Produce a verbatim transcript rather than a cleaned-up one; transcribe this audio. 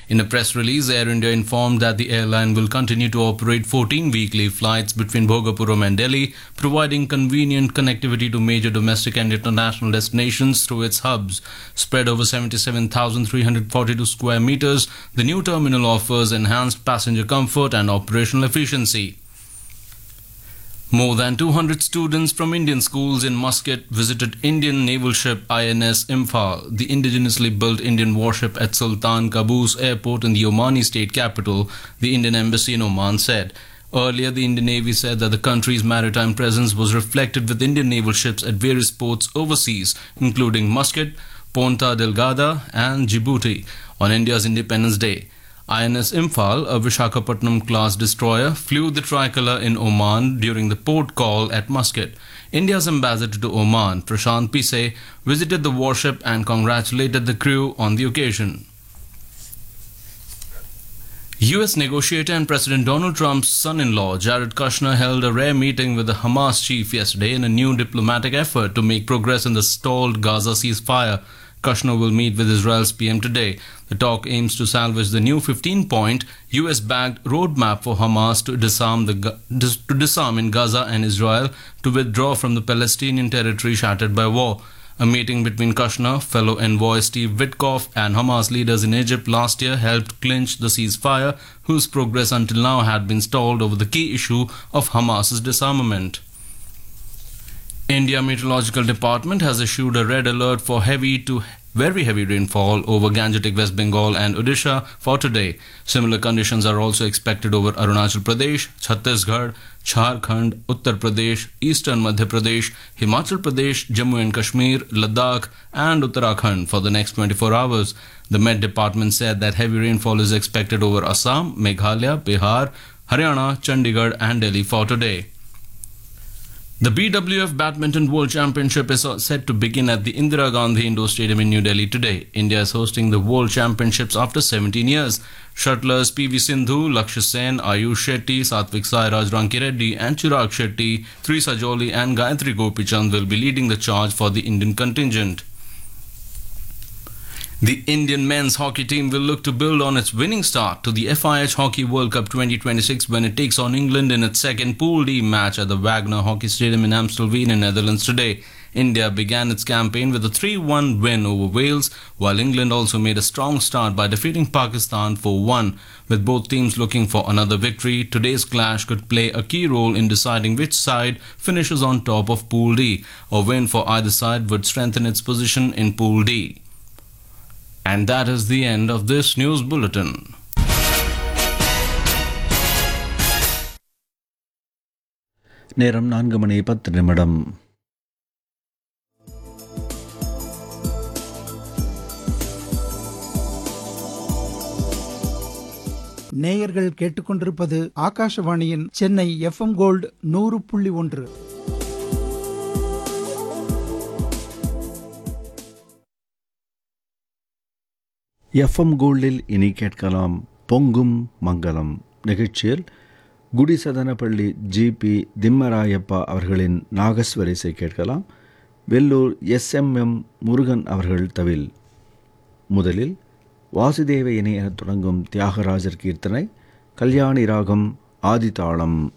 In a press release, Air India informed that the airline will continue to operate fourteen weekly flights between Bhogapuram and Delhi, providing convenient connectivity to major domestic and international destinations through its hubs. Spread over seventy-seven thousand three hundred forty-two square meters, the new terminal offers enhanced passenger comfort and operational efficiency. More than two hundred students from Indian schools in Muscat visited Indian naval ship I N S Imphal, the indigenously built Indian warship at Sultan Qaboos Airport in the Omani state capital, the Indian embassy in Oman said. Earlier, the Indian Navy said that the country's maritime presence was reflected with Indian naval ships at various ports overseas, including Muscat, Ponta Delgada, and Djibouti, on India's Independence Day. I N S Imphal, a Visakhapatnam-class destroyer, flew the tricolour in Oman during the port call at Muscat. India's ambassador to Oman, Prashant Pise, visited the warship and congratulated the crew on the occasion. U S negotiator and President Donald Trump's son-in-law, Jared Kushner, held a rare meeting with the Hamas chief yesterday in a new diplomatic effort to make progress in the stalled Gaza ceasefire. Kushner will meet with Israel's P M today. The talk aims to salvage the new fifteen-point U S-backed roadmap for Hamas to disarm, the, to disarm in Gaza and Israel to withdraw from the Palestinian territory shattered by war. A meeting between Kushner, fellow envoy Steve Witkoff, and Hamas leaders in Egypt last year helped clinch the ceasefire, whose progress until now had been stalled over the key issue of Hamas's disarmament. India Meteorological Department has issued a red alert for heavy to very heavy rainfall over Gangetic West Bengal and Odisha for today. Similar conditions are also expected over Arunachal Pradesh, Chhattisgarh, Jharkhand, Uttar Pradesh, Eastern Madhya Pradesh, Himachal Pradesh, Jammu and Kashmir, Ladakh, and Uttarakhand for the next twenty-four hours. The Met Department said that heavy rainfall is expected over Assam, Meghalaya, Bihar, Haryana, Chandigarh, and Delhi for today. The B W F Badminton World Championship is set to begin at the Indira Gandhi Indoor Stadium in New Delhi today. India is hosting the World Championships after seventeen years. Shuttlers P V Sindhu, Lakshya Sen, Ayush Shetty, Satvik Sairaj Rankireddy, and Chirag Shetty, Trisa Joly, and Gayatri Gopichand will be leading the charge for the Indian contingent. The Indian men's hockey team will look to build on its winning start to the F I H Hockey World Cup twenty twenty-six when it takes on England in its second Pool D match at the Wagner Hockey Stadium in Amstelveen in Netherlands today. India began its campaign with a three one win over Wales, while England also made a strong start by defeating Pakistan four one. With both teams looking for another victory, today's clash could play a key role in deciding which side finishes on top of Pool D. A win for either side would strengthen its position in Pool D. And that is the end of this news bulletin. நேரம் நான்கு மணி பத்து நிமிடம். நேயர்கள் கேட்டுக்கொண்டிருப்பது ஆகாஷவாணியின் Chennai F M gold நூறு புள்ளி ஒன்று. எஃப் எம் கோல்டில் இனி கேட்கலாம் பொங்கும் மங்களம் நிகழ்ச்சியில் குடிசதனப்பள்ளி ஜி பி திம்மராயப்பா அவர்களின் நாகஸ்வரிசை கேட்கலாம். Vellur S M M Murugan அவர்கள் தவில். முதலில் வாசுதேவ இணை என தொடங்கும் தியாகராஜர் கீர்த்தனை, கல்யாணி ராகம், ஆதிதாளம்.